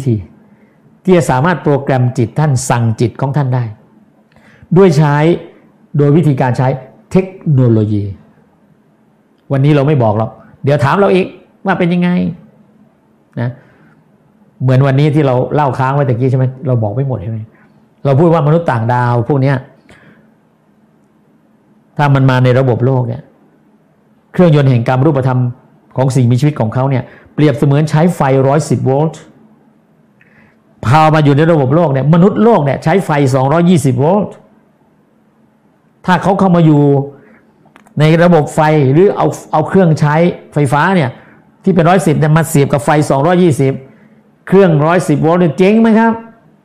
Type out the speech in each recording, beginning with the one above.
ธีที่จะสามารถโปรแกรมจิตท่านสั่งจิตของท่านได้โดยวิธีการใช้เทคโนโลยีวันนี้เราไม่บอกหรอกเดี๋ยวถามเราอีกว่าเป็นยังไงนะเหมือนวันนี้ที่เราเล่าค้างไว้ตะกี้ใช่ไหมเราบอกไม่หมดใช่ไหมเราพูดว่ามนุษย์ต่างดาวพวกนี้ถ้ามันมาในระบบโลกเนี่ยเครื่องยนต์แห่งกรรมรูปธรรมของสิ่งมีชีวิตของเขาเนี่ยเปรียบเสมือนใช้ไฟ110โวลต์พามาอยู่ในระบบโลกเนี่ยมนุษย์โลกเนี่ยใช้ไฟ220โวลต์ถ้าเขาเข้ามาอยู่ในระบบไฟหรือเอาเครื่องใช้ไฟฟ้าเนี่ยที่เป็น110เนี่ยมาเสียบกับไฟ220เครื่อง110โวลต์เนี่ยเจ๊งไหมครับ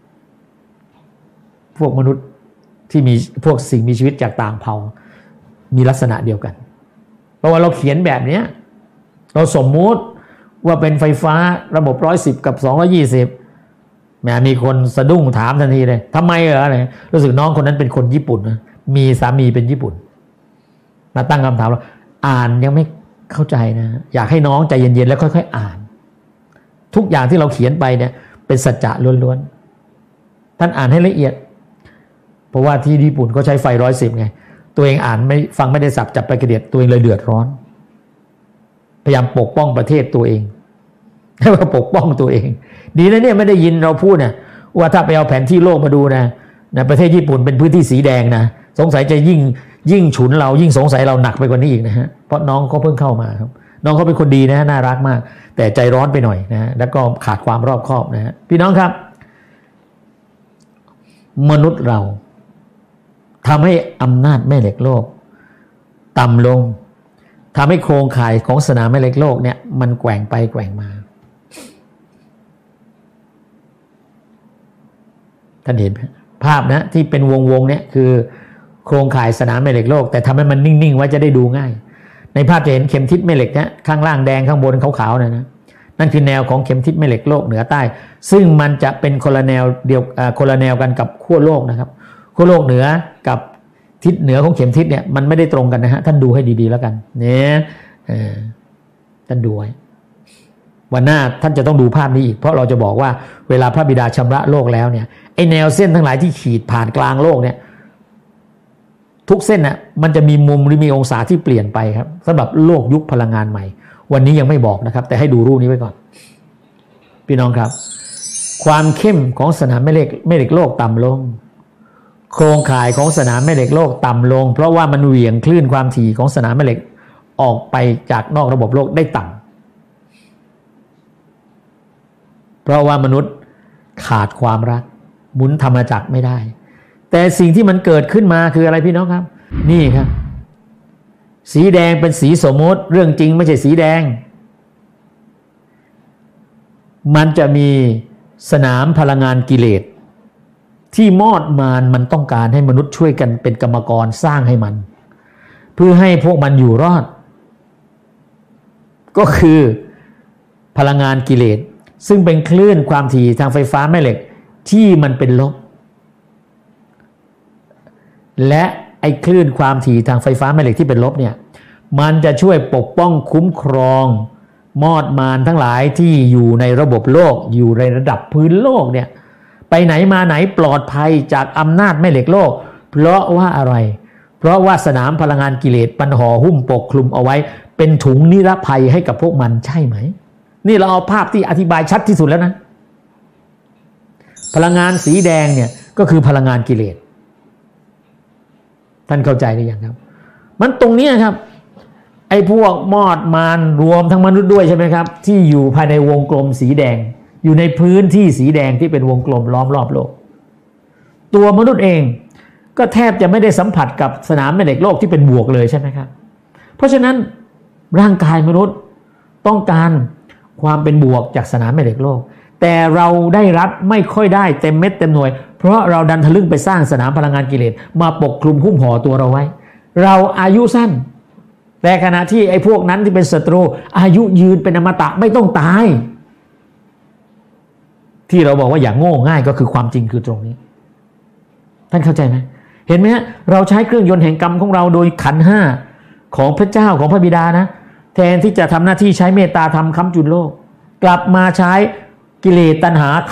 พวกมนุษย์ที่มีพวกสิ่งมีชีวิตจากต่างเผ่ามีลักษณะเดียวกันเพราะว่าเราเขียนแบบนี้เราสมมุติว่าเป็นไฟฟ้าระบบ110กับ220แหมมีคนสะดุ้งถามทันทีเลยทำไมอะไรรู้สึกน้องคนนั้นเป็นคนญี่ปุ่นนะมีสามีเป็นญี่ปุ่นมาตั้งคำถามว่าอ่านยังไม่เข้าใจนะอยากให้น้องใจเย็นๆแล้วค่อยๆอ่านทุกอย่างที่เราเขียนไปเนี่ยเป็นสัจจะล้วนๆท่านอ่านให้ละเอียดเพราะว่าที่ญี่ปุ่นเขาใช้ไฟ110ไงตัวเองอ่านไม่ฟังไม่ได้สับจับไปกระเดียดตัวเองเลยเดือดร้อนพยายามปกป้องประเทศตัวเองให้ว่าปกป้องตัวเองดีนะเนี่ยไม่ได้ยินเราพูดนะว่าถ้าไปเอาแผนที่โลกมาดูนะประเทศญี่ปุ่นเป็นพื้นที่สีแดงนะสงสัยจะยิ่งฉุนเรายิ่งสงสัยเราหนักไปกว่านี้อีกนะฮะเพราะน้องเขาเพิ่งเข้ามาครับน้องเขาเป็นคนดีนะน่ารักมากแต่ใจร้อนไปหน่อยนะแล้วก็ขาดความรอบคอบนะฮะพี่น้องครับมนุษย์เราทำให้อำนาจแม่เหล็กโลกต่ำลงทำให้โครงข่ายของสนามแม่เหล็กโลกเนี่ยมันแกว่งไปแกว่งมาท่านเห็นไหมภาพนะที่เป็นวงเนี่ยคือโครงข่ายสนามแม่เหล็กโลกแต่ทำให้มันนิ่งๆไว้จะได้ดูง่ายในภาพจะเห็นเข็มทิศแม่เหล็กนะข้างล่างแดงข้างบนขาวๆนะนั่นคือแนวของเข็มทิศแม่เหล็กโลกเหนือใต้ซึ่งมันจะเป็นคนละแนวเดียวคนละแนวกันกับขั้วโลกนะครับขั้วโลกเหนือกับทิศเหนือของเข็มทิศเนี่ยมันไม่ได้ตรงกันนะฮะท่านดูให้ดีๆแล้วกันเนี่ยท่านดูไว้วันหน้าท่านจะต้องดูภาพนี้อีกเพราะเราจะบอกว่าเวลาพระบิดาชำระโลกแล้วเนี่ยไอแนวเส้นทั้งหลายที่ขีดผ่านกลางโลกเนี่ยทุกเส้นน่ะมันจะมีมุมหรือมีองศาที่เปลี่ยนไปครับสำหรับโลกยุคพลังงานใหม่วันนี้ยังไม่บอกนะครับแต่ให้ดูรูปนี้ไว้ก่อนพี่น้องครับความเข้มของสนามแม่เหล็กโลกต่ำลงโครงข่ายของสนามแม่เหล็กโลกต่ำลงเพราะว่ามันเหวี่ยงคลื่นความถี่ของสนามแม่เหล็กออกไปจากนอกระบบโลกได้ต่ำเพราะว่ามนุษย์ขาดความรักหมุนธรรมจักรไม่ได้แต่สิ่งที่มันเกิดขึ้นมาคืออะไรพี่น้องครับนี่ครับสีแดงเป็นสีสมมติเรื่องจริงไม่ใช่สีแดงมันจะมีสนามพลังงานกิเลสที่มอดมารมันต้องการให้มนุษย์ช่วยกันเป็นกรรมกรสร้างให้มันเพื่อให้พวกมันอยู่รอดก็คือพลังงานกิเลสซึ่งเป็นคลื่นความถี่ทางไฟฟ้าแม่เหล็กที่มันเป็นลบและไอ้คลื่นความถี่ทางไฟฟ้าแม่เหล็กที่เป็นลบเนี่ยมันจะช่วยปกป้องคุ้มครองมอดมารทั้งหลายที่อยู่ในระบบโลกอยู่ในระดับพื้นโลกเนี่ยไปไหนมาไหนปลอดภัยจากอำนาจแม่เหล็กโลกเพราะว่าอะไรเพราะว่าสนามพลังงานกิเลสมันห่อหุ้มปกคลุมเอาไว้เป็นถุงนิรภัยให้กับพวกมันใช่ไหมนี่เราเอาภาพที่อธิบายชัดที่สุดแล้วนะพลังงานสีแดงเนี่ยก็คือพลังงานกิเลสท่านเข้าใจหรือยังครับมันตรงนี้ครับไอ้พวกมอดมารรวมทั้งมนุษย์ด้วยใช่ไหมครับที่อยู่ภายในวงกลมสีแดงอยู่ในพื้นที่สีแดงที่เป็นวงกลมล้อมรอบโลกตัวมนุษย์เองก็แทบจะไม่ได้สัมผัสกับสนามแม่เหล็กโลกที่เป็นบวกเลยใช่ไหมครับเพราะฉะนั้นร่างกายมนุษย์ต้องการความเป็นบวกจากสนามแม่เหล็กโลกแต่เราได้รับไม่ค่อยได้เต็มเม็ดเต็มหน่วยเพราะเราดันทะลึ่งไปสร้างสนามพลังงานกิเลสมาปกคลุมหุ้มห่อตัวเราไว้เราอายุสั้นแต่ขณะที่ไอ้พวกนั้นที่เป็นศัตรูอายุยืนเป็นอมตะไม่ต้องตายที่เราบอกว่าอย่างโง่ง่ายก็คือความจริงคือตรงนี้ท่านเข้าใจไหมเห็นไหมฮะเราใช้เครื่องยนต์แห่งกรรมของเราโดยขันธ์ห้าของพระเจ้าของพระบิดานะแทนที่จะทำหน้าที่ใช้เมตตาธรรมค้ำจุนโลกกลับมาใช้กิเลสตัณหา